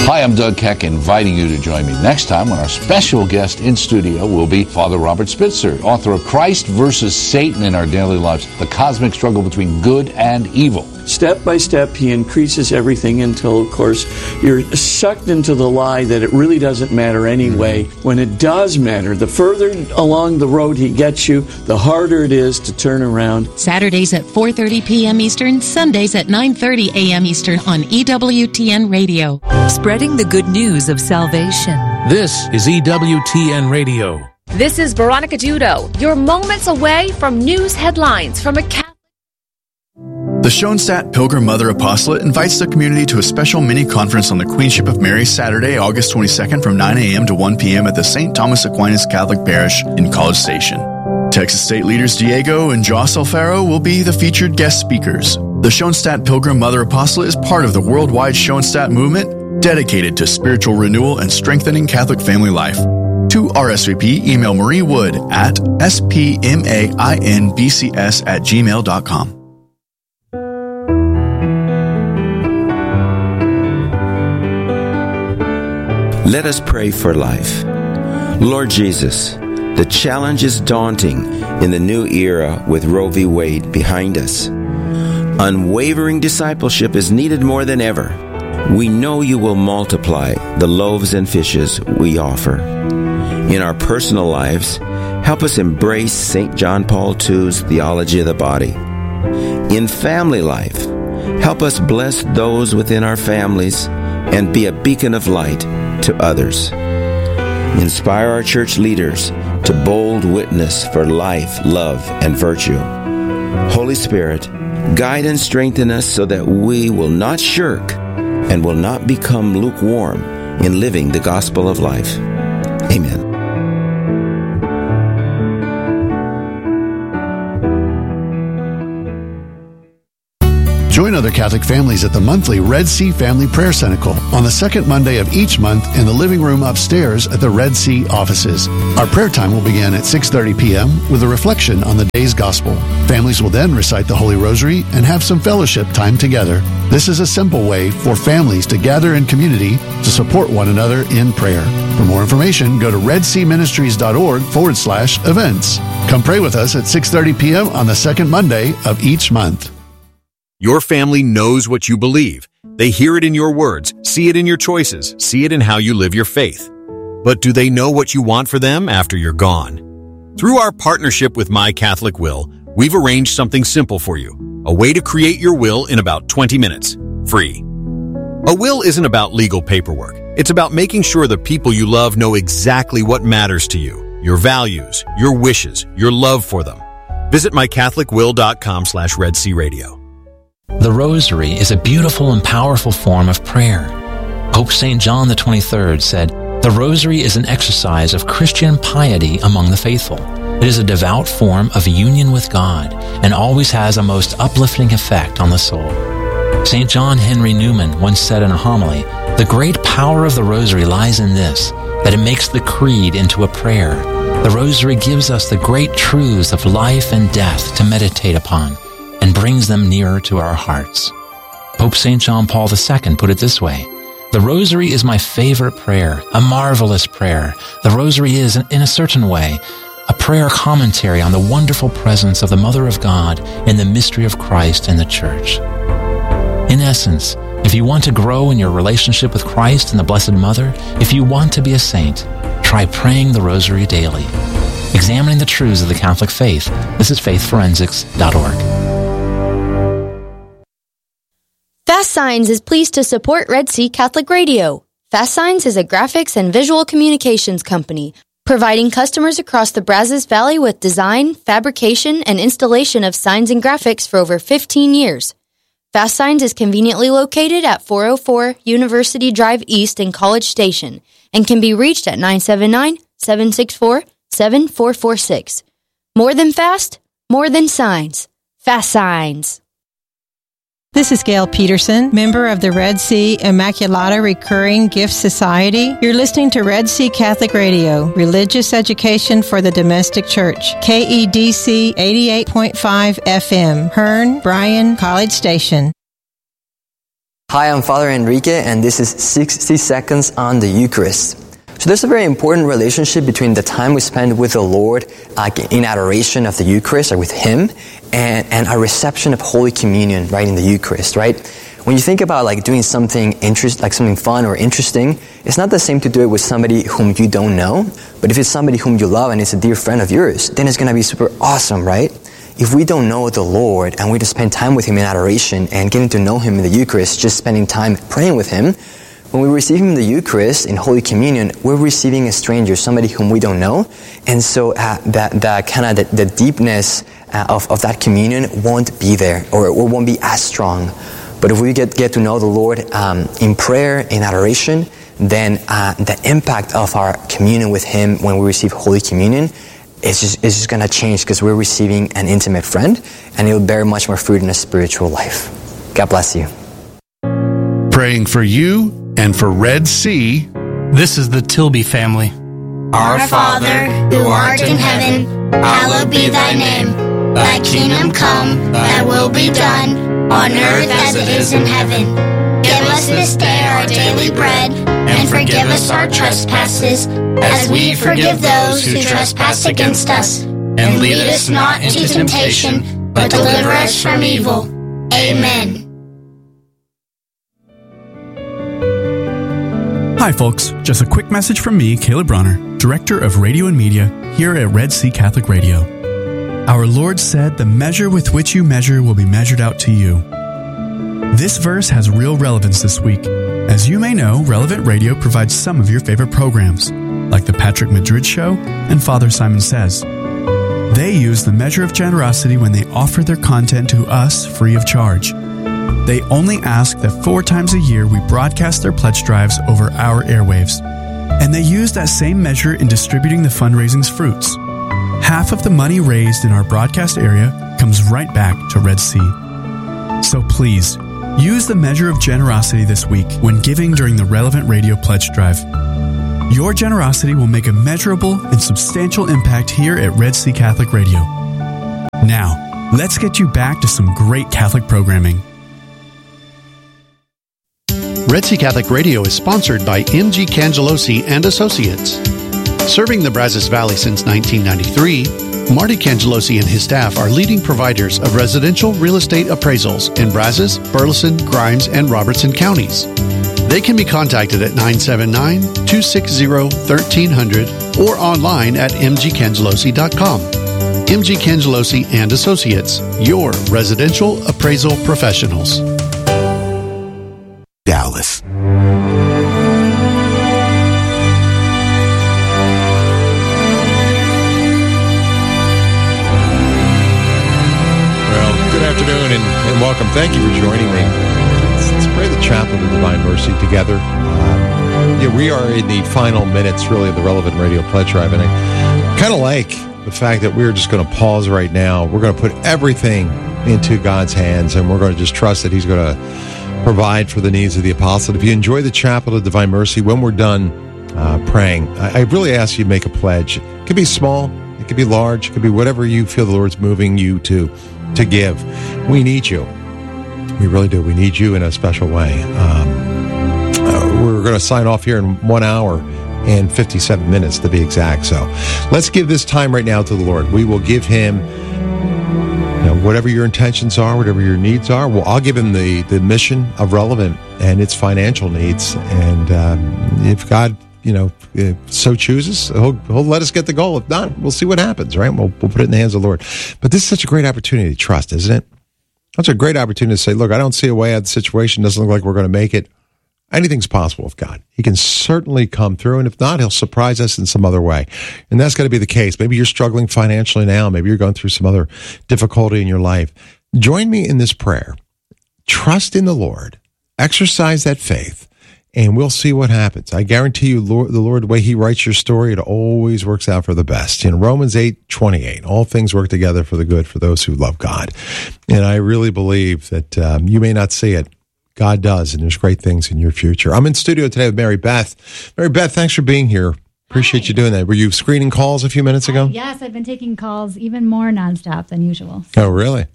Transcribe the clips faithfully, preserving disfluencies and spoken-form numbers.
Hi, I'm Doug Keck, inviting you to join me next time when our special guest in studio will be Father Robert Spitzer, author of Christ versus Satan in Our Daily Lives, the cosmic struggle between good and evil. Step by step, he increases everything until, of course, you're sucked into the lie that it really doesn't matter anyway. When it does matter, the further along the road he gets you, the harder it is to turn around. Saturdays at four thirty p.m. Eastern, Sundays at nine thirty a.m. Eastern on E W T N Radio. Spreading the good news of salvation. This is E W T N Radio. This is Veronica Dudo. You're moments away from news headlines from a Catholic. The Schoenstatt Pilgrim Mother Apostolate invites the community to a special mini-conference on the Queenship of Mary Saturday, August twenty-second from nine a.m. to one p.m. at the Saint Thomas Aquinas Catholic Parish in College Station. Texas State leaders Diego and Joss Alfaro will be the featured guest speakers. The Schoenstatt Pilgrim Mother Apostolate is part of the worldwide Schoenstatt movement dedicated to spiritual renewal and strengthening Catholic family life. To R S V P, email Marie Wood at s p m a i n b c s at gmail dot com. Let us pray for life. Lord Jesus, the challenge is daunting in the new era with Roe v. Wade behind us. Unwavering discipleship is needed more than ever. We know you will multiply the loaves and fishes we offer. In our personal lives, help us embrace Saint John Paul the Second's theology of the body. In family life, help us bless those within our families and be a beacon of light to others. Inspire our church leaders to bold witness for life, love, and virtue. Holy Spirit, guide and strengthen us so that we will not shirk and will not become lukewarm in living the gospel of life. Amen. Join other Catholic families at the monthly Red Sea Family Prayer Cenacle on the second Monday of each month in the living room upstairs at the Red Sea offices. Our prayer time will begin at six thirty p.m. with a reflection on the day's gospel. Families will then recite the Holy Rosary and have some fellowship time together. This is a simple way for families to gather in community to support one another in prayer. For more information, go to redseaministries.org forward slash events. Come pray with us at six thirty p.m. on the second Monday of each month. Your family knows what you believe. They hear it in your words, see it in your choices, see it in how you live your faith. But do they know what you want for them after you're gone? Through our partnership with My Catholic Will, we've arranged something simple for you, a way to create your will in about twenty minutes, free. A will isn't about legal paperwork. It's about making sure the people you love know exactly what matters to you, your values, your wishes, your love for them. Visit my catholic will dot com slash red sea radio. The Rosary is a beautiful and powerful form of prayer. Pope Saint John the twenty-third said, "The Rosary is an exercise of Christian piety among the faithful. It is a devout form of union with God and always has a most uplifting effect on the soul." Saint John Henry Newman once said in a homily, "The great power of the Rosary lies in this, that it makes the creed into a prayer. The Rosary gives us the great truths of life and death to meditate upon, and brings them nearer to our hearts." Pope Saint John Paul the Second put it this way, "The Rosary is my favorite prayer, a marvelous prayer. The Rosary is, in a certain way, a prayer commentary on the wonderful presence of the Mother of God in the mystery of Christ and the Church." In essence, if you want to grow in your relationship with Christ and the Blessed Mother, if you want to be a saint, try praying the Rosary daily. Examining the truths of the Catholic faith, this is faith forensics dot org. Fast Signs is pleased to support Red Sea Catholic Radio. Fast Signs is a graphics and visual communications company, providing customers across the Brazos Valley with design, fabrication, and installation of signs and graphics for over fifteen years. Fast Signs is conveniently located at four oh four University Drive East in College Station and can be reached at nine seven nine, seven six four, seven four four six. More than fast, more than signs. Fast Signs. This is Gail Peterson, member of the Red Sea Immaculata Recurring Gift Society. You're listening to Red Sea Catholic Radio, religious education for the domestic church. K E D C eighty-eight point five F M, Hearn, Bryan, College Station. Hi, I'm Father Enrique, and this is sixty seconds on the Eucharist. So there's a very important relationship between the time we spend with the Lord uh, in adoration of the Eucharist, or with Him, and, and our reception of Holy Communion, right, in the Eucharist, right? When you think about like doing something interest, like something fun or interesting, it's not the same to do it with somebody whom you don't know. But if it's somebody whom you love and it's a dear friend of yours, then it's going to be super awesome, right? If we don't know the Lord and we just spend time with Him in adoration and getting to know Him in the Eucharist, just spending time praying with Him, when we receive Him in the Eucharist, in Holy Communion, we're receiving a stranger, somebody whom we don't know. And so uh, that, that kind of the, the deepness uh, of, of that communion won't be there, or, or won't be as strong. But if we get, get to know the Lord um, in prayer, in adoration, then uh, the impact of our communion with Him when we receive Holy Communion is just, is just going to change, because we're receiving an intimate friend, and it will bear much more fruit in a spiritual life. God bless you. Praying for you and for Red Sea. This is the Tilby family. Our Father, who art in heaven, hallowed be thy name. Thy kingdom come, thy will be done, on earth as it is in heaven. Give us this day our daily bread, and forgive us our trespasses, as we forgive those who trespass against us. And lead us not into temptation, but deliver us from evil. Amen. Hi folks, just a quick message from me, Caleb Bronner, Director of Radio and Media here at Red Sea Catholic Radio. Our Lord said, "The measure with which you measure will be measured out to you." This verse has real relevance this week. As you may know, Relevant Radio provides some of your favorite programs, like The Patrick Madrid Show and Father Simon Says. They use the measure of generosity when they offer their content to us free of charge. They only ask that four times a year we broadcast their pledge drives over our airwaves. And they use that same measure in distributing the fundraising's fruits. Half of the money raised in our broadcast area comes right back to Red Sea. So please, use the measure of generosity this week when giving during the Relevant Radio Pledge Drive. Your generosity will make a measurable and substantial impact here at Red Sea Catholic Radio. Now, let's get you back to some great Catholic programming. Red Sea Catholic Radio is sponsored by M G Cangelosi and Associates. Serving the Brazos Valley since nineteen ninety-three, Marty Cangelosi and his staff are leading providers of residential real estate appraisals in Brazos, Burleson, Grimes, and Robertson counties. They can be contacted at nine seven nine, two six zero, one three zero zero or online at m g cangelosi dot com. M G Cangelosi and Associates, your residential appraisal professionals. Dallas. Afternoon and, and welcome. Thank you for joining me. Let's, let's pray the Chaplet of Divine Mercy together. Um, yeah, we are in the final minutes, really, of the Relevant Radio Pledge Drive, and I kind of like the fact that we're just going to pause right now. We're going to put everything into God's hands, and we're going to just trust that He's going to provide for the needs of the apostle. If you enjoy the Chaplet of Divine Mercy, when we're done uh, praying, I, I really ask you to make a pledge. It could be small, it could be large, it could be whatever you feel the Lord's moving you to. to give. We need you. We really do. We need you in a special way. Um, uh, we're going to sign off here in one hour and fifty-seven minutes to be exact. So let's give this time right now to the Lord. We will give Him, you know, whatever your intentions are, whatever your needs are. Well, I'll give Him the, the mission of Relevant and its financial needs. And um, if God, you know, so chooses, he'll, he'll let us get the goal. If not, we'll see what happens, right? We'll, we'll put it in the hands of the Lord. But this is such a great opportunity to trust, isn't it? It's a great opportunity to say, look, I don't see a way out of the situation. Doesn't look like we're going to make it. Anything's possible with God. He can certainly come through. And if not, He'll surprise us in some other way. And that's going to be the case. Maybe you're struggling financially now. Maybe you're going through some other difficulty in your life. Join me in this prayer. Trust in the Lord. Exercise that faith. And we'll see what happens. I guarantee you, Lord, the Lord, the way He writes your story, it always works out for the best. In Romans eight twenty-eight, all things work together for the good for those who love God. And I really believe that um, you may not see it. God does, and there's great things in your future. I'm in studio today with Mary Beth. Mary Beth, thanks for being here. Appreciate Hi. you doing that. Were you screening calls a few minutes ago? Uh, yes, I've been taking calls even more nonstop than usual. So. Oh, really?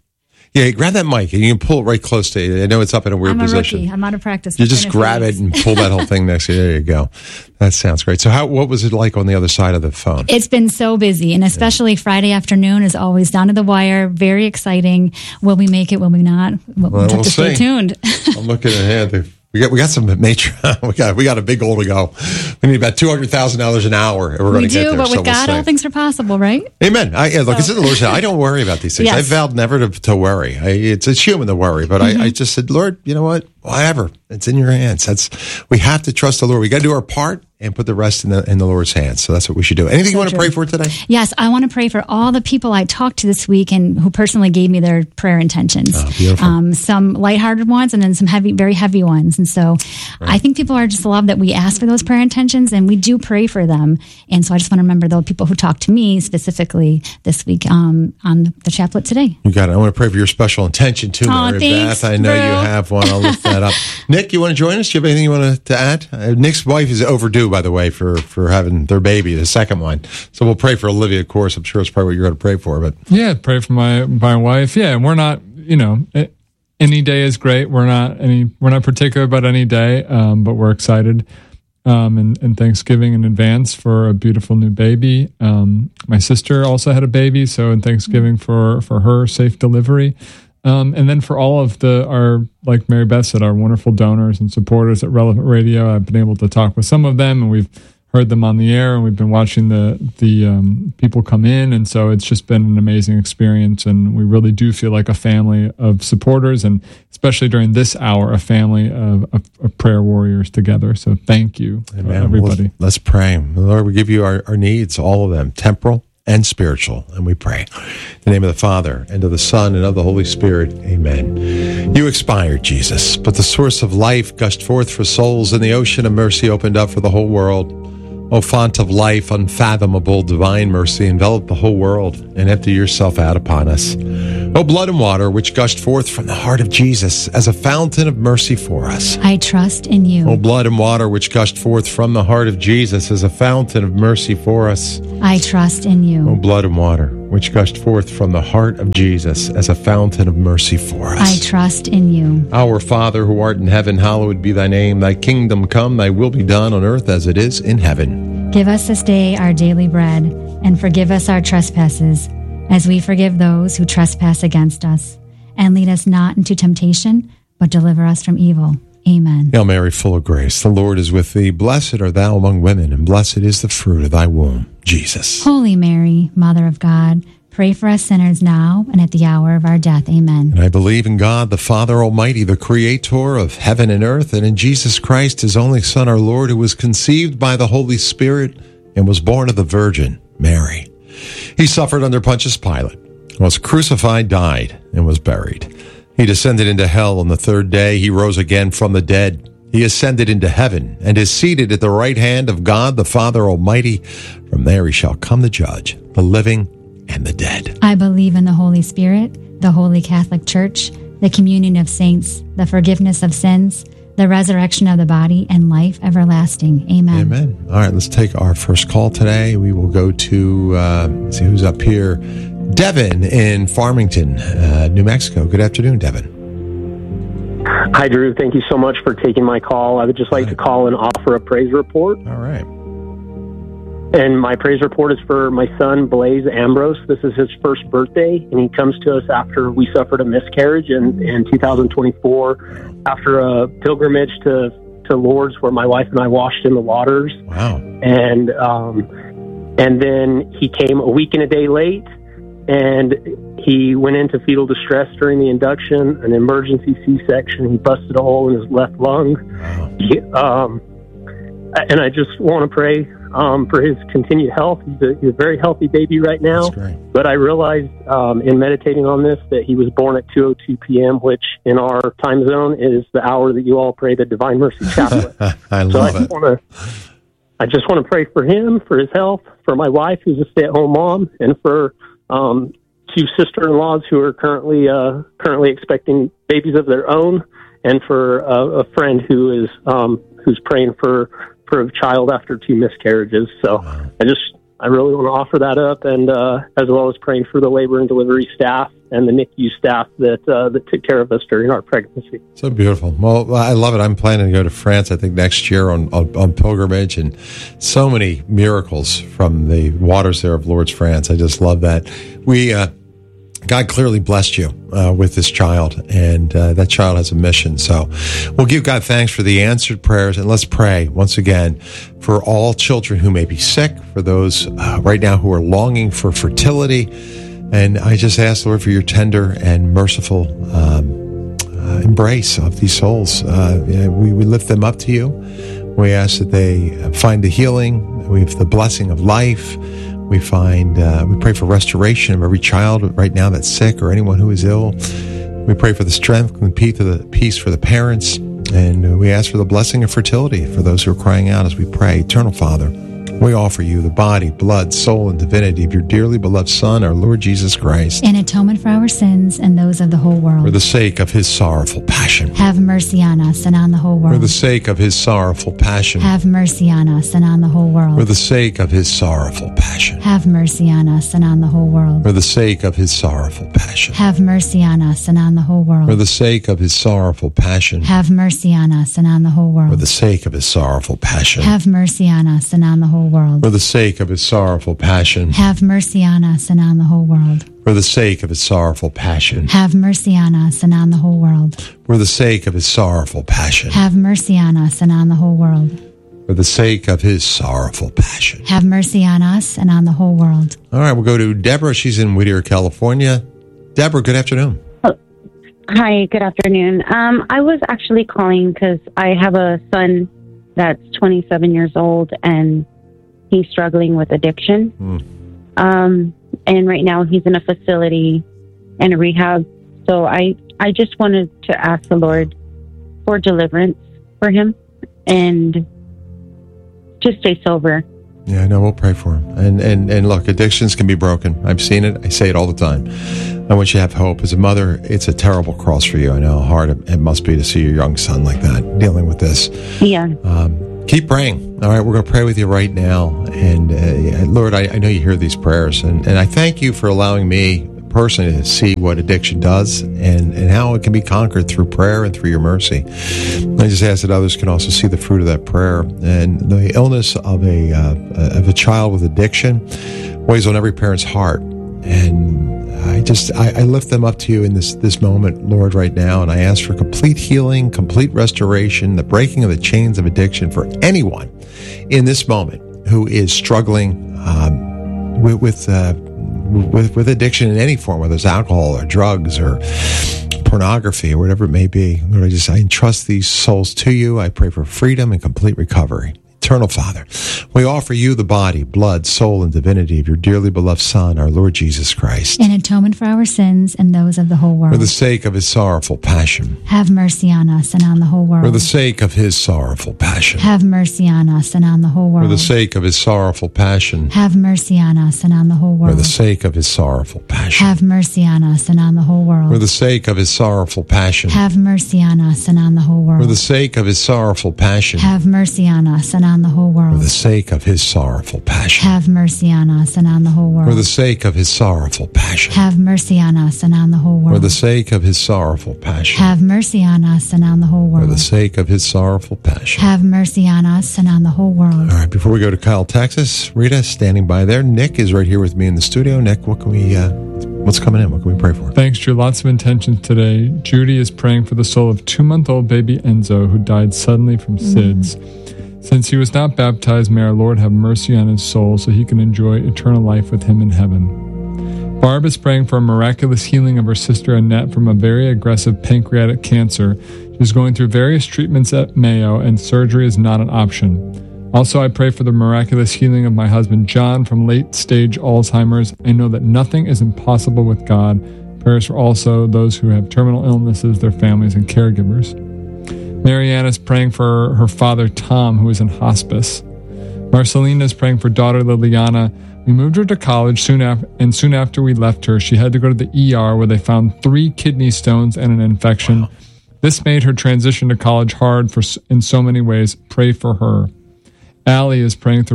Yeah, grab that mic and you can pull it right close to you. I know it's up in a weird I'm a position. rookie. I'm out of practice. You just grab it and pull that whole thing next to you. There you go. That sounds great. So how, what was it like on the other side of the phone? It's been so busy, and especially yeah. Friday afternoon is always down to the wire. Very exciting. Will we make it? Will we not? We'll, well, have we'll to stay see. tuned. I'm looking ahead. We got we got some major. we got we got a big goal to go. We need about two hundred thousand dollars an hour, and we're going we to get do, there. but with so God, we'll all things are possible, right? Amen. I, yeah, look, So. it's in the Lord's hand. I don't worry about these things. Yes. I vowed never to, to worry. I, it's it's human to worry, but mm-hmm. I, I just said, Lord, you know what? Whatever. It's in your hands. That's we have to trust the Lord. We got to do our part and put the rest in the in the Lord's hands. So that's what we should do. Anything so you want to pray for today? Yes, I want to pray for all the people I talked to this week and who personally gave me their prayer intentions. Oh, beautiful. Um, some lighthearted ones and then some heavy, very heavy ones. And so right. I think people are just love that we ask for those prayer intentions and we do pray for them. And so I just want to remember those people who talked to me specifically this week um, on the chaplet today. You got it. I want to pray for your special intention too, oh, Mary thanks, Beth. I know bro. you have one. I'll lift that up. Nick, you want to join us? Do you have anything you want to, to add? Uh, Nick's wife is overdue, by the way, for, for having their baby, the second one. So we'll pray for Olivia, of course. I'm sure it's probably what you're going to pray for. But yeah, pray for my my wife. Yeah, and we're not, you know, it, any day is great. We're not any we're not particular about any day, um, but we're excited. Um, and, and Thanksgiving in advance for a beautiful new baby. Um, my sister also had a baby, so in Thanksgiving for, for her safe delivery. Um, and then for all of the, our, like Mary Beth said, our wonderful donors and supporters at Relevant Radio, I've been able to talk with some of them and we've heard them on the air and we've been watching the, the um, people come in. And so it's just been an amazing experience. And we really do feel like a family of supporters and especially during this hour, a family of, of, of prayer warriors together. So thank you, Amen. Uh, everybody. Well, let's pray. Lord, we give you our, our needs, all of them, temporal and spiritual, and we pray. In the name of the Father, and of the Son, and of the Holy Spirit, amen. You expired, Jesus, but the source of life gushed forth for souls, and the ocean of mercy opened up for the whole world. O font of life, unfathomable divine mercy, envelop the whole world, and empty yourself out upon us. O blood and water, which gushed forth from the heart of Jesus as a fountain of mercy for us. I trust in you. O blood and water, which gushed forth from the heart of Jesus as a fountain of mercy for us. I trust in you. O blood and water, which gushed forth from the heart of Jesus as a fountain of mercy for us. I trust in you. Our Father, who art in heaven, hallowed be thy name. Thy kingdom come, thy will be done on earth as it is in heaven. Give us this day our daily bread, and forgive us our trespasses, as we forgive those who trespass against us. And lead us not into temptation, but deliver us from evil. Amen. Hail Mary, full of grace, the Lord is with thee. Blessed art thou among women, and blessed is the fruit of thy womb, Jesus. Holy Mary, Mother of God, pray for us sinners now and at the hour of our death. Amen. And I believe in God, the Father Almighty, the Creator of heaven and earth, and in Jesus Christ, his only Son, our Lord, who was conceived by the Holy Spirit and was born of the Virgin Mary. He suffered under Pontius Pilate, was crucified, died, and was buried. He descended into hell on the third day. He rose again from the dead. He ascended into heaven and is seated at the right hand of God, the Father Almighty. From there he shall come to judge the living and the dead. I believe in the Holy Spirit, the Holy Catholic Church, the communion of saints, the forgiveness of sins, the resurrection of the body, and life everlasting. Amen. Amen. All right, let's take our first call today. We will go to, uh, let's see who's up here. Devin in Farmington, uh, New Mexico. Good afternoon, Devin. Hi, Drew. Thank you so much for taking my call. I would just like to call and offer a praise report. All right. And my praise report is for my son, Blaze Ambrose. This is his first birthday, and he comes to us after we suffered a miscarriage in, in two thousand twenty-four, after a pilgrimage to, to Lourdes where my wife and I washed in the waters. Wow. And, um, and then he came a week and a day late, and he went into fetal distress during the induction, an emergency C-section. He busted a hole in his left lung. Wow. He, um, and I just want to pray um, for his continued health. He's a, he's a very healthy baby right now. That's great. But I realized um, in meditating on this that he was born at two oh two p.m., which in our time zone is the hour that you all pray the Divine Mercy Chaplet. I so love I just it. want to I just want to pray for him, for his health, for my wife, who's a stay-at-home mom, and for um, two sister-in-laws who are currently uh, currently expecting babies of their own, and for uh, a friend who is um, who's praying for for a child after two miscarriages. So wow. I just I really want to offer that up, and uh, as well as praying for the labor and delivery staff and the N I C U staff that uh, that took care of us during our pregnancy. So beautiful. Well, I love it. I'm planning to go to France, I think, next year on, on, on pilgrimage, and so many miracles from the waters there of Lourdes, France. I just love that. We, uh, God clearly blessed you uh, with this child, and uh, that child has a mission. So we'll give God thanks for the answered prayers, and let's pray once again for all children who may be sick, for those uh, right now who are longing for fertility. And I just ask, Lord, for your tender and merciful um, uh, embrace of these souls. Uh, we, we lift them up to you. We ask that they find the healing. We have the blessing of life. We find, uh, we pray for restoration of every child right now that's sick or anyone who is ill. We pray for the strength and peace, of the, peace for the parents. And we ask for the blessing of fertility for those who are crying out as we pray. Eternal Father, we offer you the body, blood, soul, and divinity of your dearly beloved Son, our Lord Jesus Christ, in atonement for our sins and those of the whole world. For the sake of his sorrowful passion. Have mercy on us and on the whole world. For the sake of his sorrowful passion. Have mercy on us and on the whole world. For the sake of his sorrowful passion. Have mercy on us and on the whole world. For the sake of his sorrowful passion. Have mercy on us and on the whole world. For the sake of his sorrowful passion. Have mercy on us and on the whole world. For the sake of his sorrowful passion. Have mercy on us and on the whole world. For the sake of his sorrowful passion. Have mercy on us and on the whole world. For the sake of his sorrowful passion. Have mercy on us and on the whole world. For the sake of his sorrowful passion. Have mercy on us and on the whole world. For the sake of his sorrowful passion. Have mercy on us and on the whole world. All right, we'll go to Deborah. She's in Whittier, California. Deborah, good afternoon. Oh, hi, good afternoon. Um, I was actually calling because I have a son that's twenty-seven years old, and he's struggling with addiction. Mm. Um, and right now he's in a facility and a rehab. So I, I just wanted to ask the Lord for deliverance for him and just stay sober. Yeah, I know. We'll pray for him. And, and, and look, addictions can be broken. I've seen it. I say it all the time. I want you to have hope. As a mother, it's a terrible cross for you. I know how hard it, it must be to see your young son like that, dealing with this. Yeah. Um, keep praying. All right, we're going to pray with you right now. And uh, Lord, I, I know you hear these prayers. And, and I thank you for allowing me personally to see what addiction does and, and how it can be conquered through prayer and through your mercy. I just ask that others can also see the fruit of that prayer. And the illness of a uh, of a child with addiction weighs on every parent's heart. And I just I, I lift them up to you in this this moment, Lord, right now, and I ask for complete healing, complete restoration, the breaking of the chains of addiction for anyone in this moment who is struggling um, with with, uh, with with addiction in any form, whether it's alcohol or drugs or pornography or whatever it may be. Lord, I just I entrust these souls to you. I pray for freedom and complete recovery. Eternal Father, we offer you the body, blood, soul, and divinity of your dearly beloved Son, our Lord Jesus Christ, in atonement for our sins and those of the whole world. For the sake of his sorrowful passion. Have mercy on us and on the whole world. For the sake of his sorrowful passion. Have mercy on us and on the whole world. For the sake of his sorrowful passion. Have mercy on us and on the whole world. For the sake of his sorrowful passion. Have mercy on us and on the whole world. For the sake of his sorrowful passion. Have mercy on us and on the whole world. For the sake of his sorrowful passion. Have mercy on us and on the whole world. For the sake of his sorrowful passion. Have mercy on us and on the whole world. For the sake of his sorrowful passion. Have mercy on us and on the whole world. For the sake of his sorrowful passion. Have mercy on us and on the whole world. For the sake of his sorrowful passion. Have mercy on us and on the whole world. All right, before we go to Kyle, Texas, Rita standing by there. Nick is right here with me in the studio. Nick, what can we, uh, what's coming in? What can we pray for? Thanks, Drew. Lots of intentions today. Judy is praying for the soul of two-month-old baby Enzo, who died suddenly from S I D S. Since he was not baptized, may our Lord have mercy on his soul so he can enjoy eternal life with him in heaven. Barb is praying for a miraculous healing of her sister Annette from a very aggressive pancreatic cancer. She's going through various treatments at Mayo, and surgery is not an option. Also, I pray for the miraculous healing of my husband John from late-stage Alzheimer's. I know that nothing is impossible with God. Prayers for also those who have terminal illnesses, their families, and caregivers. Marianne is praying for her father, Tom, who is in hospice. Marcelina is praying for daughter Liliana. We moved her to college soon after, and soon after we left her, she had to go to the E R where they found three kidney stones and an infection. Wow. This made her transition to college hard for in so many ways. Pray for her. Allie is praying for, rest,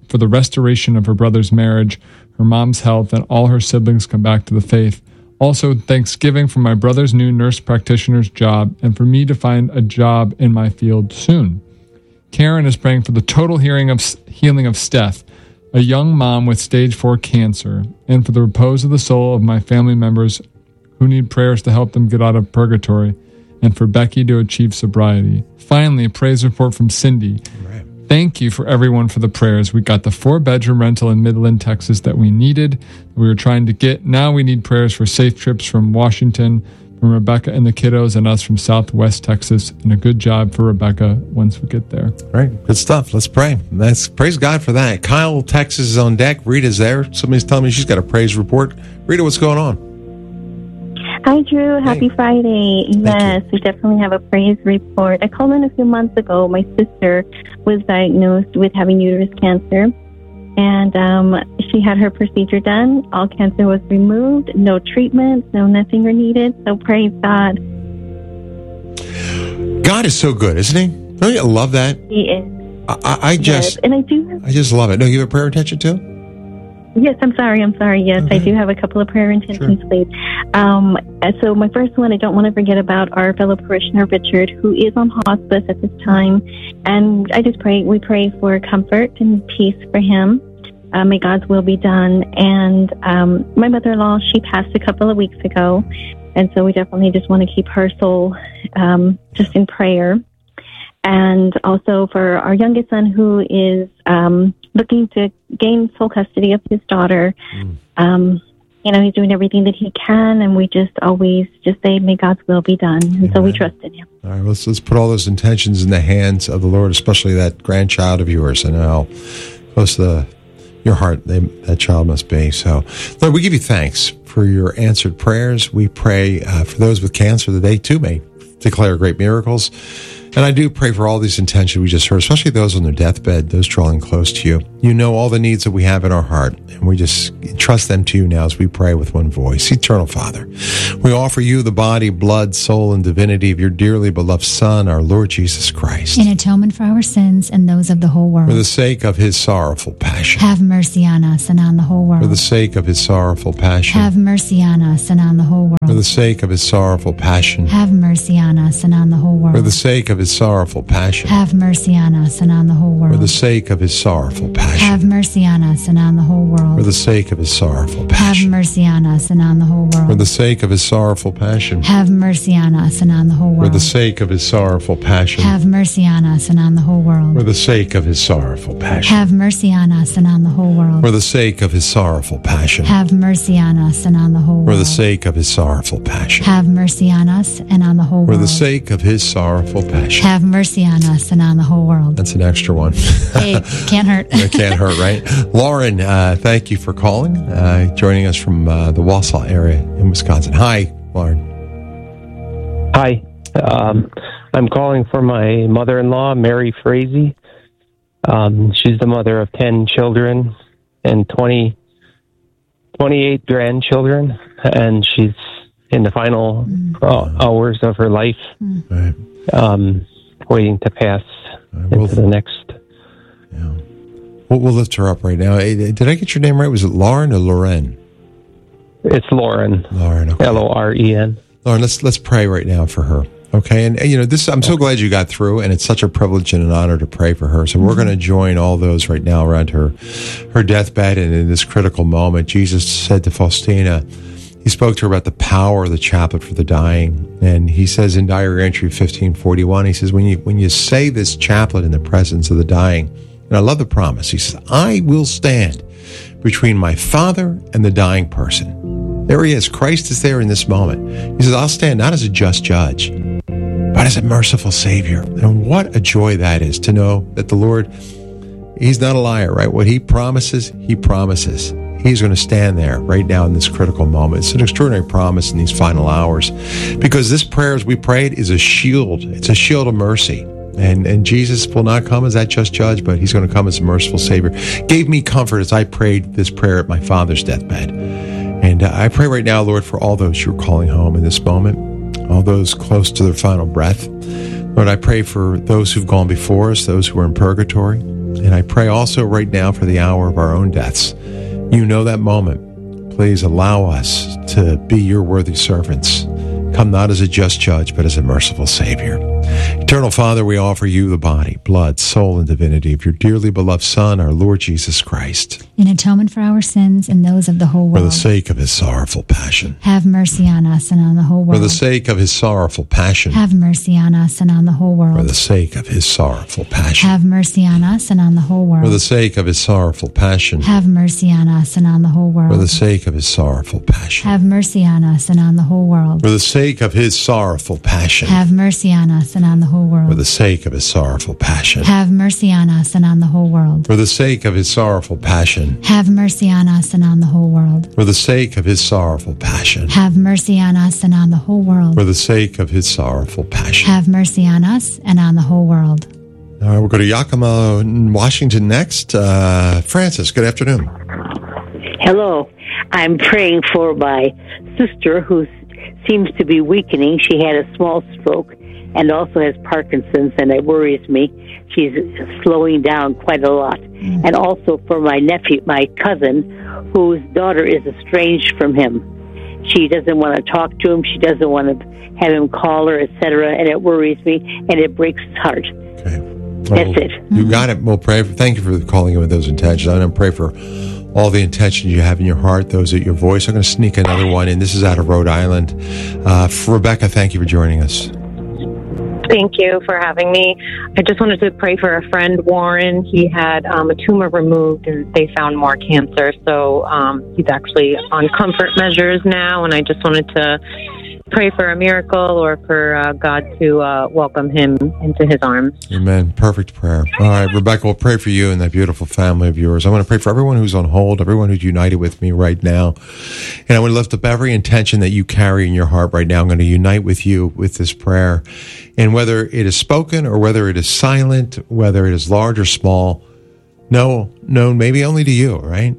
for the restoration of her brother's marriage, her mom's health, and all her siblings come back to the faith. Also, thanksgiving for my brother's new nurse practitioner's job and for me to find a job in my field soon. Karen is praying for the total healing of, healing of Steph, a young mom with stage four cancer, and for the repose of the soul of my family members who need prayers to help them get out of purgatory, and for Becky to achieve sobriety. Finally, a praise report from Cindy. Right. Thank you for everyone for the prayers. We got the four-bedroom rental in Midland, Texas that we needed, we were trying to get. Now we need prayers for safe trips from Washington, from Rebecca and the kiddos, and us from Southwest Texas, and a good job for Rebecca once we get there. Right, good stuff. Let's pray. Let's praise God for that. Kyle, Texas is on deck. Rita's there. Somebody's telling me she's got a praise report. Rita, what's going on? Hi, Drew. Happy hey. Friday. Yes, we definitely have a praise report. I called in a few months ago. My sister was diagnosed with having uterus cancer, and um, she had her procedure done. All cancer was removed. No treatment, no nothing were needed. So praise God. God is so good, isn't he? Don't you love that? He is. I, I, I just, yes. and I do. Have, I just love it. No, you have a prayer intention too? Yes, I'm sorry. I'm sorry. Yes, okay. I do have a couple of prayer intentions, sure. please. Um, so my first one, I don't want to forget about our fellow parishioner, Richard, who is on hospice at this time. And I just pray, we pray for comfort and peace for him. Uh, may God's will be done. And um, my mother-in-law, she passed a couple of weeks ago. And so we definitely just want to keep her soul um, just in prayer. And also for our youngest son, who is um, looking to gain full custody of his daughter. Mm. Um, you know, he's doing everything that he can, and we just always just say, may God's will be done. And Amen. So we trust in him. All right, let's, let's put all those intentions in the hands of the Lord, especially that grandchild of yours. I know how close to the, your heart they, that child must be. So, Lord, we give you thanks for your answered prayers. We pray uh, for those with cancer that they, too, may declare great miracles. And I do pray for all these intentions we just heard, especially those on their deathbed, those drawing close to you. You know all the needs that we have in our heart, and we just trust them to you now as we pray with one voice. Eternal Father, we offer you the body, blood, soul, and divinity of your dearly beloved Son, our Lord Jesus Christ. In atonement for our sins and those of the whole world. For the sake of his sorrowful passion. Have mercy on us and on the whole world. For the sake of his sorrowful passion. Have mercy on us and on the whole world. For the sake of his sorrowful passion. Have mercy on us and on the whole world. For the sake of his sorrowful passion. Have mercy on us and on the whole world. For the sake of his sorrowful passion. Have mercy on us and on the whole world. For the sake of his sorrowful passion. Have mercy on us and on the whole world. For the sake of his sorrowful passion. Have mercy on us and on the whole world. For the sake of his sorrowful passion. Have mercy on us and on the whole world. For the sake of his sorrowful passion. Have mercy on us and on the whole world. For the sake of his sorrowful passion. Have mercy on us and on the whole world. For the sake of his sorrowful passion. Have mercy on us and on the whole world. For the sake of his sorrowful passion. Have mercy on us and on the whole world. That's an extra one. Hey, can't hurt. It can't hurt, right? Lauren, uh, thank you for calling, uh, joining us from uh, the Wausau area in Wisconsin. Hi, Lauren. Hi. Um, I'm calling for my mother-in-law, Mary Frazee. Um, she's the mother of ten children and twenty, twenty-eight grandchildren, and she's in the final mm. uh, hours of her life, mm. right. um, waiting to pass right, into we'll, the next. Yeah. We'll, we'll lift her up right now. Did I get your name right? Was it Lauren or Loren? It's Lauren. Lauren, okay. L O R E N. Lauren, let's let's pray right now for her. Okay, and, and you know this. I'm so glad you got through, and it's such a privilege and an honor to pray for her. So we're going to join all those right now around her, her deathbed, and in this critical moment, Jesus said to Faustina, he spoke to her about the power of the chaplet for the dying, and he says in Diary Entry fifteen forty-one, he says when you when you say this chaplet in the presence of the dying, and I love the promise. He says, "I will stand between my Father and the dying person." There he is. Christ is there in this moment. He says, "I'll stand not as a just judge, but as a merciful Savior." And what a joy that is to know that the Lord, he's not a liar, right? What he promises, he promises. He's going to stand there right now in this critical moment. It's an extraordinary promise in these final hours, because this prayer, as we prayed, is a shield. It's a shield of mercy. And and Jesus will not come as that just judge, but he's going to come as a merciful Savior. Gave me comfort as I prayed this prayer at my father's deathbed. And uh, I pray right now, Lord, for all those you're calling home in this moment, all those close to their final breath. Lord, I pray for those who've gone before us, those who are in purgatory. And I pray also right now for the hour of our own deaths. You know that moment. Please allow us to be your worthy servants. Come not as a just judge, but as a merciful Savior. Eternal Father, we offer you the body, blood, soul, and divinity of your dearly beloved Son, our Lord Jesus Christ. In atonement for our sins and those of the whole world. For the sake of his sorrowful passion. Have mercy on us and on the whole world. For the sake of his sorrowful passion. Have mercy on us and on the whole world. For the sake of his sorrowful passion. Have mercy on us and on the whole world. For the sake of his sorrowful passion. Have mercy on us and on the whole world. For the sake of his sorrowful passion. Have mercy on us and on the whole world. For the sake of his sorrowful passion. Have mercy on us and on the whole world. For the sake of his sorrowful passion. Have mercy on us and on the whole world. For the sake of his sorrowful passion. Have mercy on us and on the whole world. For the sake of his sorrowful passion. Have mercy on us and on the whole world. For the sake of his sorrowful passion. Have mercy on us and on the whole world. All right, we'll go to Yakima, Washington next. Uh, Francis, good afternoon. Hello. I'm praying for my sister who seems to be weakening. She had a small stroke and also has Parkinson's, and it worries me. She's slowing down quite a lot. Mm-hmm. And also for my nephew, my cousin, whose daughter is estranged from him. She doesn't want to talk to him. She doesn't want to have him call her, et cetera, and it worries me, and it breaks his heart. Okay. That's well, it. You got it. We'll pray. For, thank you for calling in with those intentions. I'm going to pray for all the intentions you have in your heart, those at your voice. I'm going to sneak another one in. This is out of Rhode Island. Uh, Rebecca, thank you for joining us. Thank you for having me. I just wanted to pray for a friend, Warren. He had um, a tumor removed, and they found more cancer. So um, he's actually on comfort measures now, and I just wanted to pray for a miracle or for uh, God to uh, welcome him into his arms. Amen. Perfect prayer. All right, Rebecca, we'll pray for you and that beautiful family of yours. I want to pray for everyone who's on hold, everyone who's united with me right now. And I want to lift up every intention that you carry in your heart right now. I'm going to unite with you with this prayer. And whether it is spoken or whether it is silent, whether it is large or small, no, known maybe only to you, right?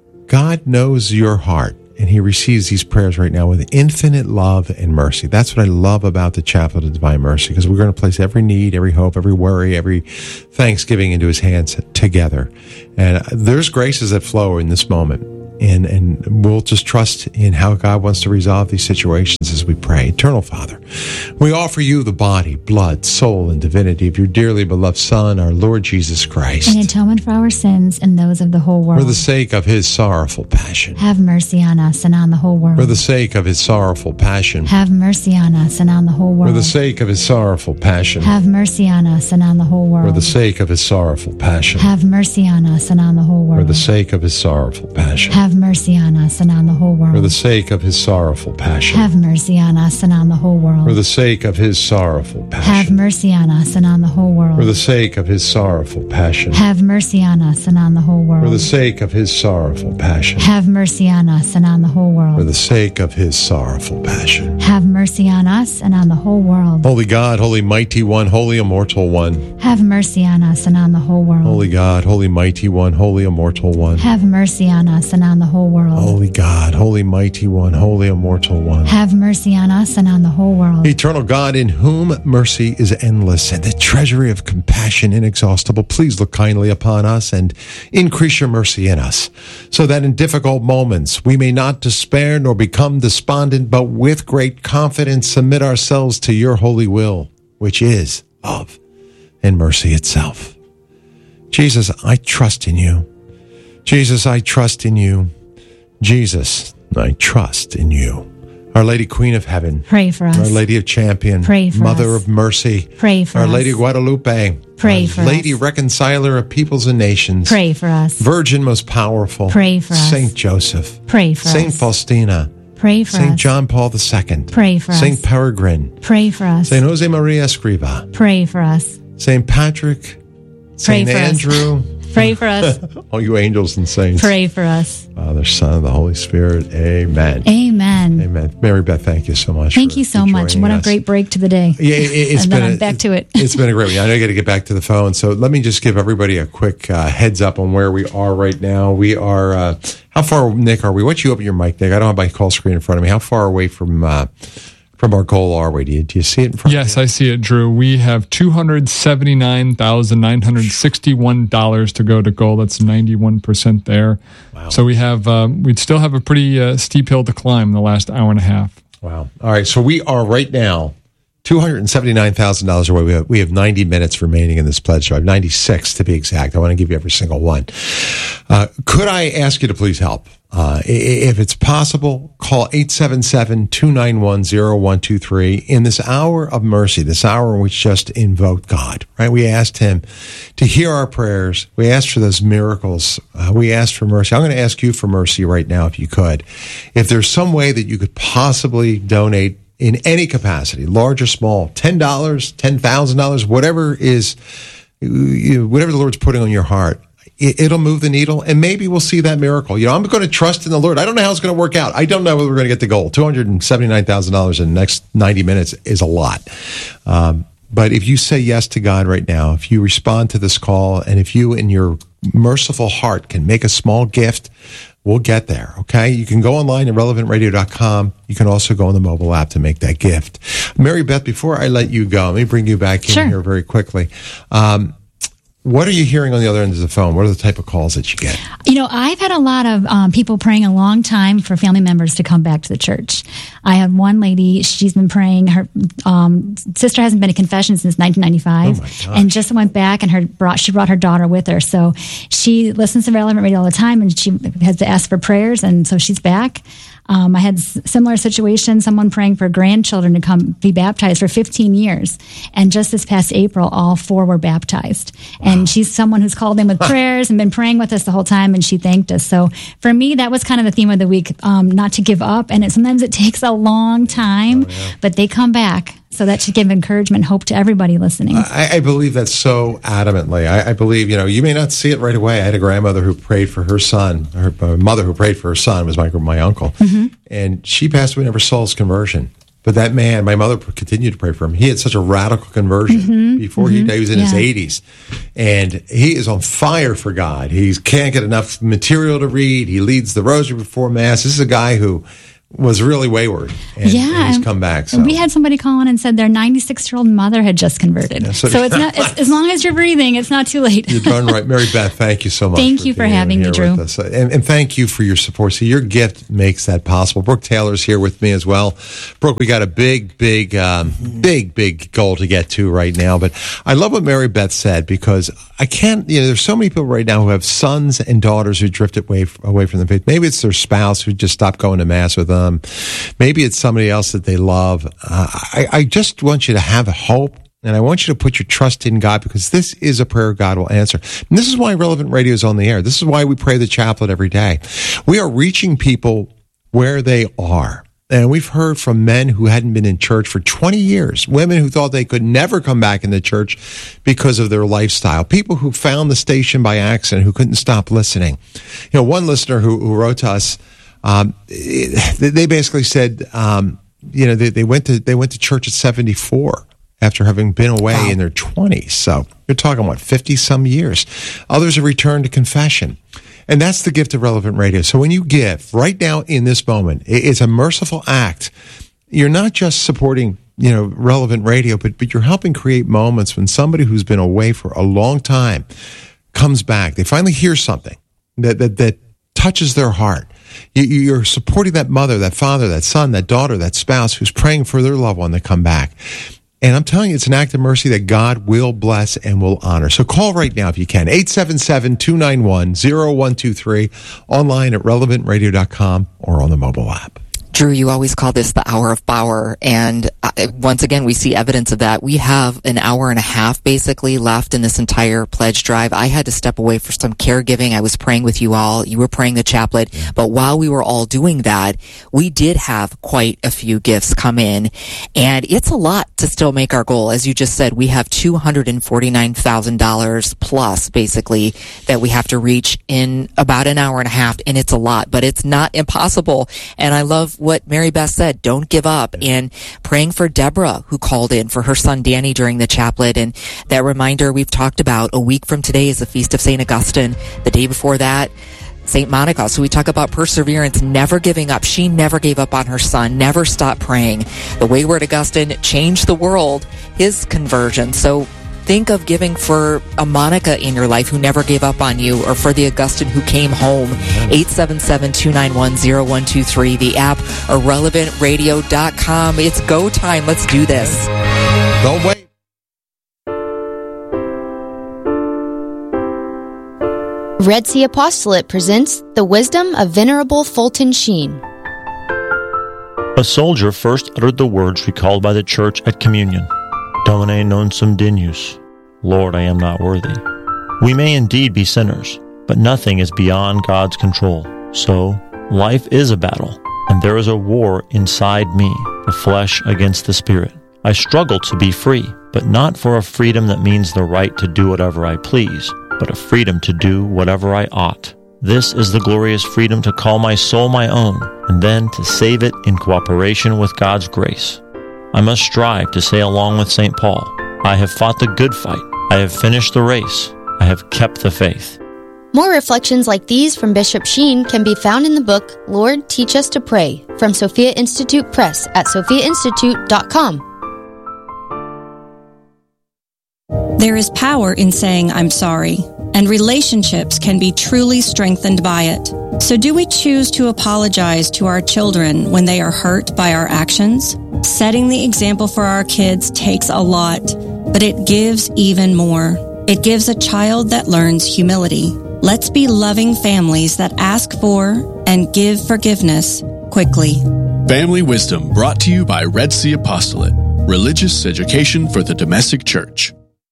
God knows your heart. And he receives these prayers right now with infinite love and mercy. That's what I love about the Chaplet of Divine Mercy, because we're going to place every need, every hope, every worry, every thanksgiving into his hands together. And there's graces that flow in this moment. And, and we'll just trust in how God wants to resolve these situations as we pray. Eternal Father, we offer you the body, blood, soul, and divinity of your dearly beloved Son, our Lord Jesus Christ. In atonement for our sins and those of the whole world. For the sake of his sorrowful passion. Have mercy on us and on the whole world. For the sake of his sorrowful passion. Have mercy on us and on the whole world. For the sake of his sorrowful passion. Have mercy on us and on the whole world. For the sake of his sorrowful passion. Have mercy on us and on the whole world. For the sake of his sorrowful passion. Have mercy on us and on the whole world. For the sake of his sorrowful passion. Have mercy on us and on the whole world. For the sake of his sorrowful passion. Have mercy on us and on the whole world. For the sake of his sorrowful passion. Have mercy on us and on the whole world. For the sake of his sorrowful passion. Have mercy on us and on the whole world. For the sake of his sorrowful passion. Have mercy on us and on the whole world. Holy God, holy mighty one, holy immortal one. Have mercy on us and on the whole world. Holy God, holy mighty one, holy immortal one. Have mercy on us and on the whole world. Holy God, holy mighty one, holy immortal one. Have mercy on us and on the whole world. Eternal God, in whom mercy is endless and the treasury of compassion inexhaustible, please look kindly upon us and increase your mercy in us, so that in difficult moments we may not despair nor become despondent, but with great confidence submit ourselves to your holy will, which is love and mercy itself. Jesus, I trust in you. Jesus, I trust in you. Jesus, I trust in you. Our Lady Queen of Heaven. Pray for us. Our Lady of Champion. Pray for Mother us. of Mercy. Pray for Our us. Lady of Guadalupe. Pray Our for Lady us. Reconciler of Peoples and Nations. Pray for us. Virgin Most Powerful. Pray for us. Saint Joseph. Pray for Saint us. Faustina. Pray for Saint us. John Paul the Second. Pray for Saint us. Peregrine. Pray for us. Saint Jose Maria Escriva. Pray for us. Saint Patrick. Pray Saint for us. Andrew. Pray for us. All you angels and saints. Pray for us. Father, Son, and the Holy Spirit. Amen. Amen. Amen. Mary Beth, thank you so much. Thank for, you so for much. joining What a us. great break to the day. Yeah, it, it's and been then I'm a, back to it. It's been a great week. I know you got to get back to the phone. So let me just give everybody a quick uh, heads up on where we are right now. We are, uh, how far, Nick, are we? Why don't you open your mic, Nick? I don't have my call screen in front of me. How far away from uh, from our goal are we? Do you, do you see it in front yes, of you? I see it, Drew. We have two hundred seventy-nine thousand nine hundred sixty-one dollars to go to goal. That's ninety-one percent there. Wow. So we have, um, we'd still have a pretty uh, steep hill to climb in the last hour and a half. Wow. All right. So we are right now two hundred seventy-nine thousand dollars away. We have, we have ninety minutes remaining in this pledge drive, ninety-six to be exact. I want to give you every single one. Uh, could I ask you to please help? Uh, if it's possible, call eight seven seven, two nine one, zero one two three. In this hour of mercy, this hour in which just invoked God, right? We asked him to hear our prayers. We asked for those miracles. Uh, we asked for mercy. I'm going to ask you for mercy right now, if you could. If there's some way that you could possibly donate in any capacity, large or small, ten dollars, ten thousand dollars, whatever is, whatever the Lord's putting on your heart, it'll move the needle, and maybe we'll see that miracle. You know, I'm going to trust in the Lord. I don't know how it's going to work out. I don't know whether we're going to get the goal. two hundred seventy-nine thousand dollars in the next ninety minutes is a lot. Um, but if you say yes to God right now, if you respond to this call, and if you in your merciful heart can make a small gift, we'll get there, okay? You can go online at relevant radio dot com. You can also go on the mobile app to make that gift. Mary Beth, before I let you go, let me bring you back in sure. here very quickly. Um, What are you hearing on the other end of the phone? What are the type of calls that you get? You know, I've had a lot of um, people praying a long time for family members to come back to the church. I had one lady, she's been praying, her um, sister hasn't been to confession since nineteen ninety-five, oh and just went back, and her brought she brought her daughter with her. So she listens to Relevant Radio all the time, and she has to ask for prayers, and so she's back. Um, I had s- similar situation, someone praying for grandchildren to come be baptized for fifteen years. And just this past April, all four were baptized. Wow. And she's someone who's called in with prayers and been praying with us the whole time, and she thanked us. So for me, that was kind of the theme of the week, um, not to give up. And it, sometimes it takes a long time, oh, yeah. but they come back. So that should give encouragement and hope to everybody listening. I, I believe that so adamantly. I, I believe, you know, you may not see it right away. I had a grandmother who prayed for her son. Her uh, mother who prayed for her son was my my uncle. Mm-hmm. And she passed away, never saw his conversion. But that man, my mother continued to pray for him. He had such a radical conversion mm-hmm. before mm-hmm. he died. He was in yeah. his eighties. And he is on fire for God. He can't get enough material to read. He leads the rosary before Mass. This is a guy who was really wayward, and, yeah, and he's come back. So. We had somebody call in and said their ninety-six-year-old mother had just converted. Yeah, so, so it's not it's, as long as you're breathing, it's not too late. You're darn right. Mary Beth, thank you so much. Thank for you for having me, Drew. And, and thank you for your support. So your gift makes that possible. Brooke Taylor's here with me as well. Brooke, we got a big, big, um, big, big goal to get to right now. But I love what Mary Beth said, because I can't, you know, there's so many people right now who have sons and daughters who drifted away, away from the faith. Maybe it's their spouse who just stopped going to Mass with them. Maybe it's somebody else that they love. Uh, I, I just want you to have hope, and I want you to put your trust in God, because this is a prayer God will answer. And this is why Relevant Radio is on the air. This is why we pray the chaplet every day. We are reaching people where they are. And we've heard from men who hadn't been in church for twenty years, women who thought they could never come back into church because of their lifestyle, people who found the station by accident, who couldn't stop listening. You know, one listener who, who wrote to us, Um, they basically said, um, you know, they, they went to they went to church at seventy-four after having been away wow. in their twenties. So you're talking, what, fifty some years. Others have returned to confession. And that's the gift of Relevant Radio. So when you give right now in this moment, it's a merciful act. You're not just supporting, you know, Relevant Radio, but, but you're helping create moments when somebody who's been away for a long time comes back. They finally hear something that that, that touches their heart. You're supporting that mother, that father, that son, that daughter, that spouse who's praying for their loved one to come back. And I'm telling you, it's an act of mercy that God will bless and will honor. So call right now if you can. eight seven seven, two nine one, zero one two three, online at relevant radio dot com or on the mobile app. Drew, you always call this the hour of power, and uh, once again, we see evidence of that. We have an hour and a half basically left in this entire pledge drive. I had to step away for some caregiving. I was praying with you all. You were praying the chaplet, yeah. but while we were all doing that, we did have quite a few gifts come in, and it's a lot to still make our goal. As you just said, we have two hundred forty-nine thousand dollars plus basically that we have to reach in about an hour and a half, and it's a lot, but it's not impossible. And I love what Mary Beth said, don't give up, and praying for Deborah, who called in for her son Danny during the chaplet. And that reminder we've talked about, a week from today is the Feast of Saint Augustine. The day before that, Saint Monica. So we talk about perseverance, never giving up. She never gave up on her son, never stopped praying. The Wayward Augustine changed the world, his conversion. So think of giving for a Monica in your life who never gave up on you, or for the Augustine who came home. eight seven seven, two nine one, zero one two three, the app, or relevant radio dot com. It's go time. Let's do this. Don't wait. Red Sea Apostolate presents The Wisdom of Venerable Fulton Sheen. A soldier first uttered the words recalled by the church at communion. Domine non sum dignus. Lord, I am not worthy. We may indeed be sinners, but nothing is beyond God's control. So, life is a battle, and there is a war inside me, the flesh against the spirit. I struggle to be free, but not for a freedom that means the right to do whatever I please, but a freedom to do whatever I ought. This is the glorious freedom to call my soul my own, and then to save it in cooperation with God's grace. I must strive to say along with Saint Paul, I have fought the good fight, I have finished the race, I have kept the faith. More reflections like these from Bishop Sheen can be found in the book, Lord, Teach Us to Pray, from Sophia Institute Press at sophia institute dot com. There is power in saying I'm sorry, and relationships can be truly strengthened by it. So do we choose to apologize to our children when they are hurt by our actions? Setting the example for our kids takes a lot, but it gives even more. It gives a child that learns humility. Let's be loving families that ask for and give forgiveness quickly. Family Wisdom, brought to you by Red Sea Apostolate, religious education for the domestic church.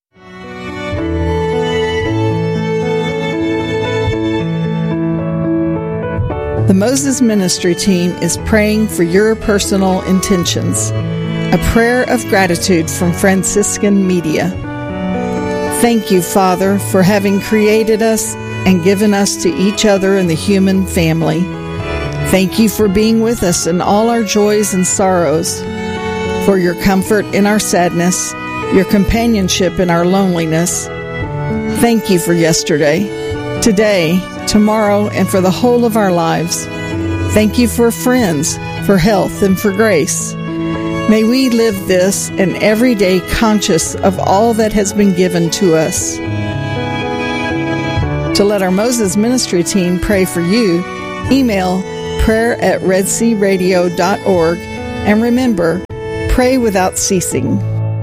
The Moses Ministry team is praying for your personal intentions. A prayer of gratitude from Franciscan Media. Thank you, Father, for having created us and given us to each other in the human family. Thank you for being with us in all our joys and sorrows, for your comfort in our sadness, your companionship in our loneliness. Thank you for yesterday, today, tomorrow, and for the whole of our lives. Thank you for friends, for health, and for grace. May we live this and every day conscious of all that has been given to us. To let our Moses Ministry team pray for you, email prayer at red sea radio dot org, and remember, pray without ceasing.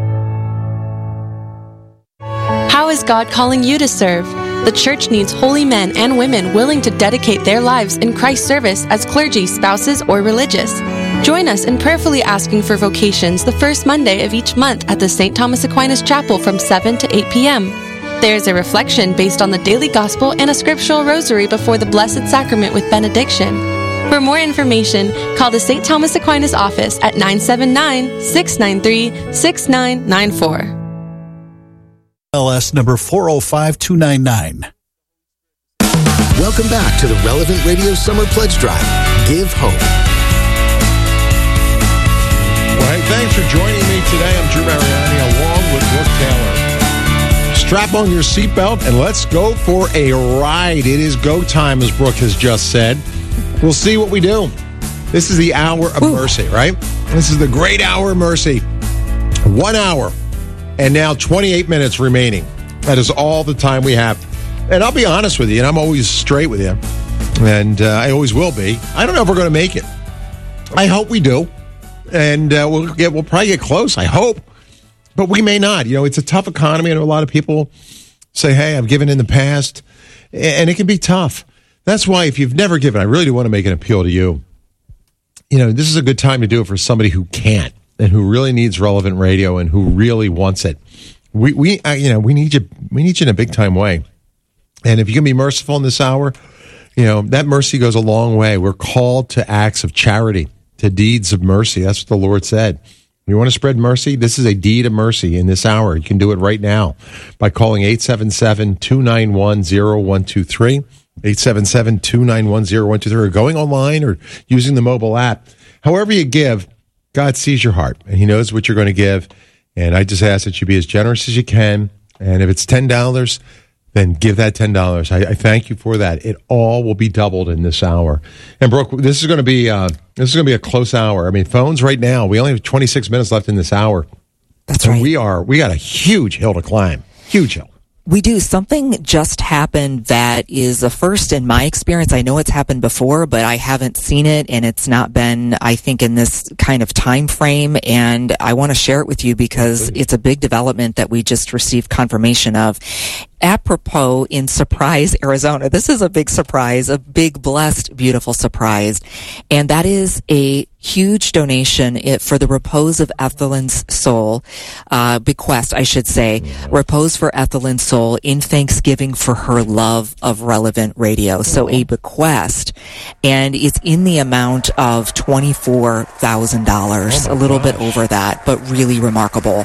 How is God calling you to serve? The church needs holy men and women willing to dedicate their lives in Christ's service as clergy, spouses, or religious. Join us in prayerfully asking for vocations the first Monday of each month at the Saint Thomas Aquinas Chapel from seven to eight p.m. There is a reflection based on the daily gospel and a scriptural rosary before the Blessed Sacrament with benediction. For more information, call the Saint Thomas Aquinas office at nine seven nine, six nine three, six nine nine four. L S number four oh five two nine nine. Welcome back to the Relevant Radio Summer Pledge Drive. Give hope. Well, hey, thanks for joining me today. I'm Drew Mariani along with Brooke Taylor. Strap on your seatbelt and let's go for a ride. It is go time, as Brooke has just said. We'll see what we do. This is the hour of Ooh. mercy, right? This is the great hour of mercy. One hour. And now twenty-eight minutes remaining. That is all the time we have. And I'll be honest with you, and I'm always straight with you, and uh, I always will be. I don't know if we're going to make it. I hope we do. And uh, we'll get, we'll probably get close, I hope. But we may not. You know, it's a tough economy. I know a lot of people say, hey, I've given in the past. And it can be tough. That's why if you've never given, I really do want to make an appeal to you. You know, this is a good time to do it for somebody who can't, and who really needs Relevant Radio, and who really wants it. We, we, uh, you know, we need you. We need you in a big time way. And if you can be merciful in this hour, you know that mercy goes a long way. We're called to acts of charity, to deeds of mercy. That's what the Lord said. You want to spread mercy? This is a deed of mercy in this hour. You can do it right now by calling eight seven seven, two nine one, zero one two three, eight seven seven, two nine one, zero one two three, or going online or using the mobile app. However you give, God sees your heart, and he knows what you're going to give. And I just ask that you be as generous as you can. And if it's ten dollars, then give that ten dollars. I, I thank you for that. It all will be doubled in this hour. And Brooke, this is going to be uh, this is going to be a close hour. I mean, phones right now. We only have twenty-six minutes left in this hour. That's right. We are we got a huge hill to climb. Huge hill. We do. Something just happened that is a first in my experience. I know it's happened before, but I haven't seen it, and it's not been, I think, in this kind of time frame. And I want to share it with you because it's a big development that we just received confirmation of. Apropos in Surprise, Arizona. This is a big surprise, a big, blessed, beautiful surprise. And that is a huge donation for the Repose of Ethelyn's Soul, uh, bequest, I should say. Repose for Ethelyn's Soul in thanksgiving for her love of Relevant Radio. So a bequest. And it's in the amount of twenty-four thousand dollars, a little bit over that, but really remarkable.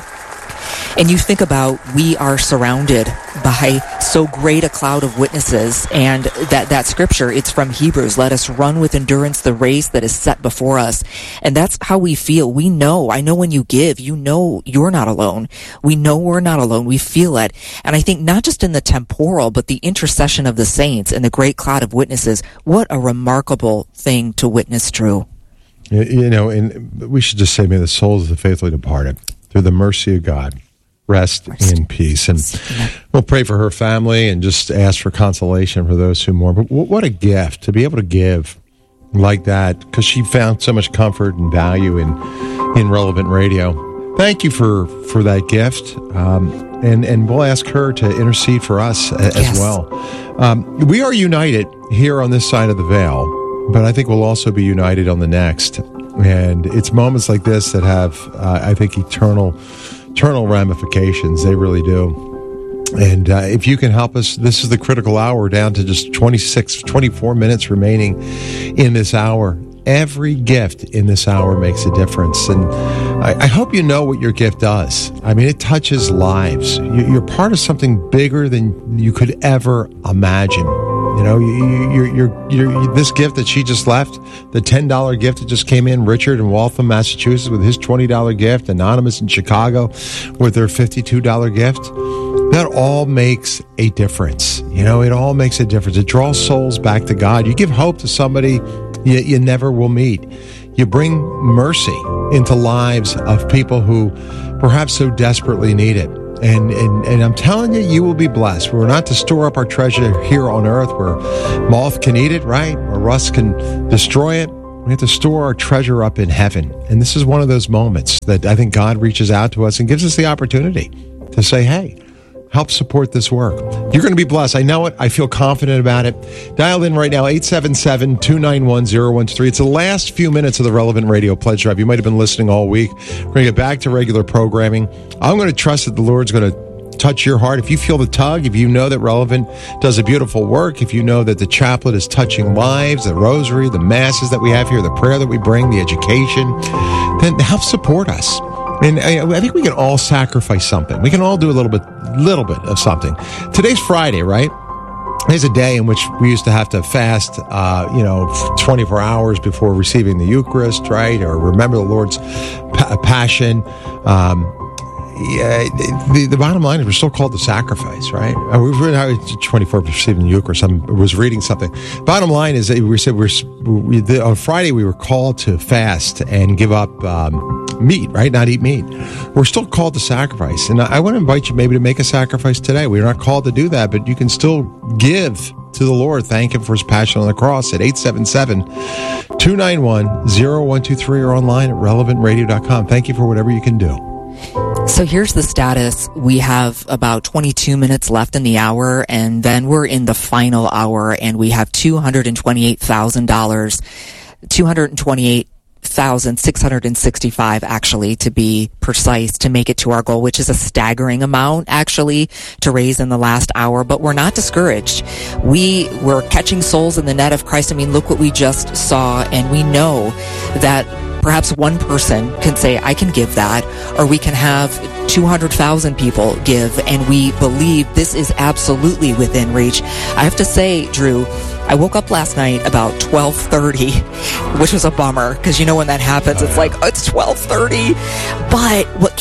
And you think about, we are surrounded by so great a cloud of witnesses, and that, that scripture, it's from Hebrews, let us run with endurance the race that is set before us. And that's how we feel. We know, I know when you give, you know you're not alone. We know we're not alone. We feel it. And I think not just in the temporal, but the intercession of the saints and the great cloud of witnesses. What a remarkable thing to witness, Drew. You know, and we should just say, may the souls of the faithfully departed, through the mercy of God, rest, rest in peace. And we'll pray for her family and just ask for consolation for those who mourn. But what a gift to be able to give like that, because she found so much comfort and value in in Relevant Radio. Thank you for, for that gift. Um, and, and we'll ask her to intercede for us a, as yes. well. Um, we are united here on this side of the veil, but I think we'll also be united on the next. And it's moments like this that have, uh, I think, eternal eternal ramifications. They really do. And uh, if you can help us, this is the critical hour. We're down to just twenty-six, twenty-four minutes remaining in this hour. Every gift in this hour makes a difference. And I, I hope you know what your gift does. I mean, it touches lives. You, you're part of something bigger than you could ever imagine. You know, you, you're, you're, you're, this gift that she just left, the ten dollar gift that just came in, Richard in Waltham, Massachusetts, with his twenty dollar gift, Anonymous in Chicago with their fifty-two dollar gift, that all makes a difference. You know, it all makes a difference. It draws souls back to God. You give hope to somebody you, you never will meet. You bring mercy into lives of people who perhaps so desperately need it. And, and and I'm telling you, you will be blessed. We're not to store up our treasure here on earth where moth can eat it, right? Or rust can destroy it. We have to store our treasure up in heaven. And this is one of those moments that I think God reaches out to us and gives us the opportunity to say, hey, help support this work. You're going to be blessed. I know it. I feel confident about it. Dial in right now, eight seven seven, two nine one, zero one two three. It's the last few minutes of the Relevant Radio Pledge Drive. You might have been listening all week. We're going to get back to regular programming. I'm going to trust that the Lord's going to touch your heart. If you feel the tug, if you know that Relevant does a beautiful work, if you know that the chaplet is touching lives, the rosary, the masses that we have here, the prayer that we bring, the education, then help support us. And I think we can all sacrifice something. We can all do a little bit, little bit of something. Today's Friday, right? Today's a day in which we used to have to fast, uh, you know, twenty-four hours before receiving the Eucharist, right? Or remember the Lord's pa- passion. Um, yeah, the, the bottom line is we're still called to sacrifice, right? Uh, we've been twenty-four receiving the Eucharist. I was reading something. Bottom line is that we said we're we, the, on Friday we were called to fast and give up um, meat, right? Not eat meat. We're still called to sacrifice, and I, I want to invite you maybe to make a sacrifice today. We're not called to do that, but you can still give to the Lord. Thank Him for His passion on the cross at eight seven seven, two nine one, zero one two three or online at relevant radio dot com. Thank you for whatever you can do. So here's the status. We have about twenty-two minutes left in the hour, and then we're in the final hour, and we have two hundred twenty-eight thousand dollars, two hundred twenty-eight thousand six hundred sixty-five dollars actually, to be precise, to make it to our goal, which is a staggering amount actually to raise in the last hour. But we're not discouraged. We were catching souls in the net of Christ. I mean, look what we just saw, and we know that perhaps one person can say, I can give that, or we can have two hundred thousand people give, and we believe this is absolutely within reach. I have to say, Drew, I woke up last night about twelve thirty, which was a bummer, because you know when that happens, it's like, oh, it's twelve thirty. But what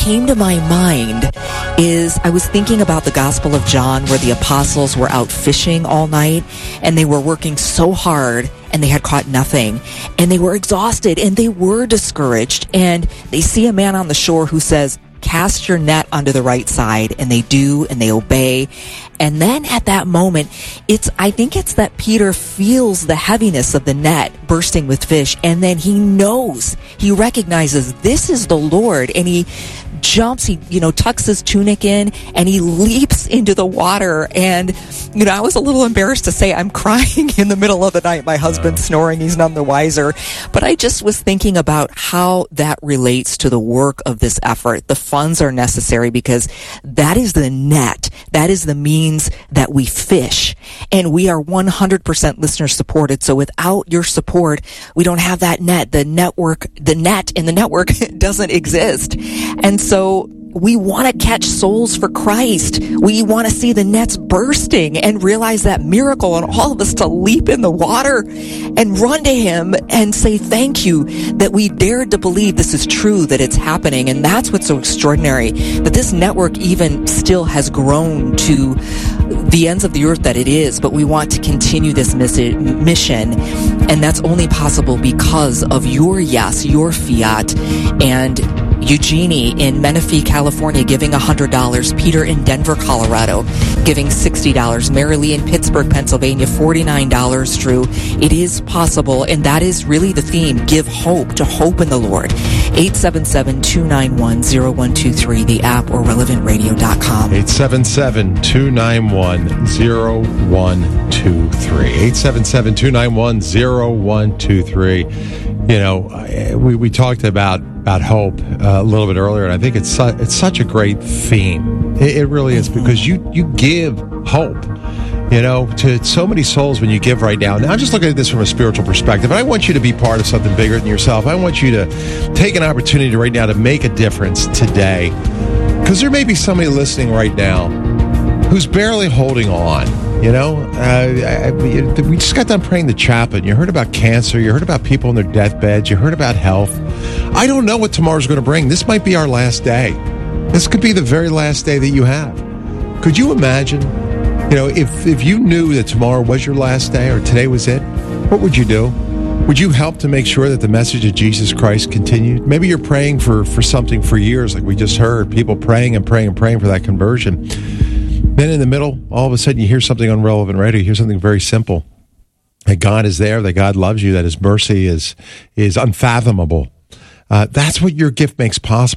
came to my mind is I was thinking about the Gospel of John where the apostles were out fishing all night and they were working so hard and they had caught nothing and they were exhausted and they were discouraged, and they see a man on the shore who says, cast your net onto the right side, and they do, and they obey. And then at that moment, it's, I think it's that Peter feels the heaviness of the net bursting with fish, and then he knows, he recognizes this is the Lord, and he jumps, he, you know, tucks his tunic in, and he leaps into the water. And, you know, I was a little embarrassed to say I'm crying in the middle of the night. My husband's wow. snoring, he's none the wiser. But I just was thinking about how that relates to the work of this effort. The funds are necessary because that is the net. That is the means that we fish. And we are one hundred percent listener supported. So without your support, we don't have that net. The network, the net in the network doesn't exist. And so we want to catch souls for Christ. We want to see the nets bursting and realize that miracle, and all of us to leap in the water and run to him and say thank you that we dared to believe this is true, that it's happening. And that's what's so extraordinary, that this network even still has grown to the ends of the earth that it is. But we want to continue this mission, and that's only possible because of your yes, your fiat. And Eugenie in Menifee, California, giving one hundred dollars. Peter in Denver, Colorado, giving sixty dollars. Mary Lee in Pittsburgh, Pennsylvania, forty-nine dollars, Drew. It is possible, and that is really the theme. Give hope, to hope in the Lord. eight seven seven, two nine one, zero one two three, the app, or relevant radio dot com. eight seven seven, two nine one, zero one two three. eight seven seven, two nine one, zero one two three. You know, we, we talked about about hope uh, a little bit earlier, and I think it's su- it's such a great theme. It, it really is, because you you give hope, you know, to so many souls when you give right now. Now, I'm just looking at this from a spiritual perspective, and I want you to be part of something bigger than yourself. I want you to take an opportunity right now to make a difference today, because there may be somebody listening right now who's barely holding on. You know, uh, I, I, we just got done praying the chaplain. You heard about cancer. You heard about people in their deathbeds. You heard about health. I don't know what tomorrow's going to bring. This might be our last day. This could be the very last day that you have. Could you imagine, you know, if, if you knew that tomorrow was your last day or today was it, what would you do? Would you help to make sure that the message of Jesus Christ continued? Maybe you're praying for, for something for years, like we just heard, people praying and praying and praying for that conversion. Then in the middle, all of a sudden you hear something on Relevant Radio. You hear something very simple. That God is there, that God loves you, that his mercy is is unfathomable. Uh, that's what your gift makes possible.